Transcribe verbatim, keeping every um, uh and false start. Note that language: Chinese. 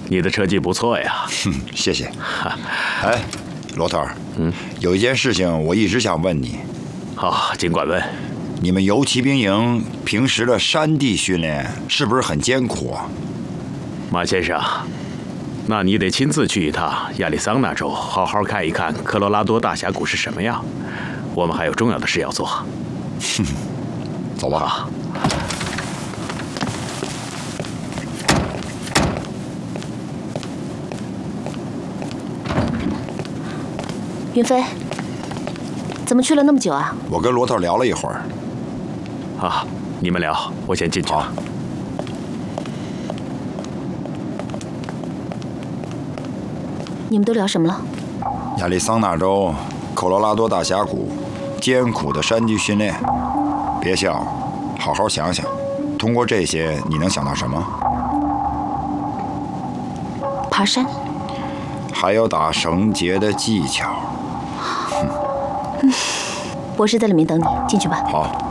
你的车技不错呀。 哼，谢谢。哎，罗头，嗯，有一件事情我一直想问你。 好，尽管问。 你们游骑兵营平时的山地训练是不是很艰苦啊？ 马先生，那你得亲自去一趟亚利桑那州，好好看一看科罗拉多大峡谷是什么样。我们还有重要的事要做。 哼，走吧。 云飞，怎么去了那么久啊？ 我跟罗头聊了一会儿。 啊，你们聊，我先进去了。 你们都聊什么了？ 亚利桑那州科罗拉多大峡谷艰苦的山地训练。别笑，好好想想，通过这些你能想到什么？ 爬山， 还有打绳结的技巧。 嗯，我是在里面等你，进去吧。 好。